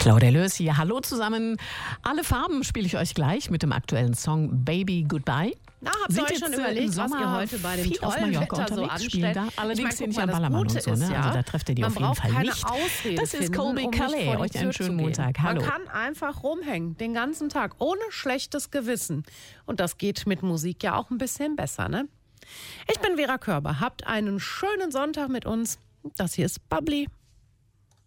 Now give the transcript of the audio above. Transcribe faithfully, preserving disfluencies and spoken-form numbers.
Claudia Lös hier. Hallo zusammen. Alle Farben spiele ich euch gleich mit dem aktuellen Song Baby Goodbye. Na, habt ihr euch schon überlegt, was ihr heute bei dem tollen Wetter so anstellt? Da. Allerdings ich mein, hier nicht am Ballermann und so. Ne? Ist, ja, also da trefft ihr die auf jeden Fall nicht. Ausrede das ist finden, Colby um Calais. Euch einen schönen Montag. Hallo. Man kann einfach rumhängen, den ganzen Tag, ohne schlechtes Gewissen. Und das geht mit Musik ja auch ein bisschen besser, ne? Ich bin Vera Körber. Habt einen schönen Sonntag mit uns. Das hier ist Bubbly.